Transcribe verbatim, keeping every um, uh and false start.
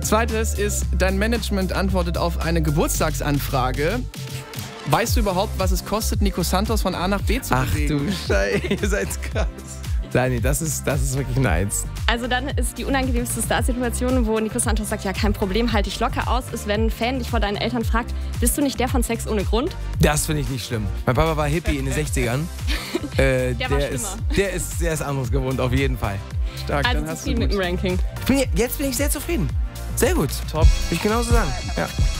Zweites ist, dein Management antwortet auf eine Geburtstagsanfrage. Weißt du überhaupt, was es kostet, Nico Santos von A nach B zu Ach bewegen? du Scheiße, ihr seid krass. Dani, das ist, das ist wirklich nice. Also dann ist die unangenehmste Star-Situation, wo Nico Santos sagt, ja kein Problem, halt dich locker aus, ist, wenn ein Fan dich vor deinen Eltern fragt, bist du nicht der von Sex ohne Grund? Das finde ich nicht schlimm. Mein Papa war Hippie in den sechzigern. Äh, Der war der, schlimmer. ist, der, ist, der ist anderes gewohnt, auf jeden Fall. Stark, Also dann hast du zufrieden mit gut. dem Ranking. Ich bin, jetzt bin ich sehr zufrieden. Sehr gut. Top. Will ich genauso sagen. Ja.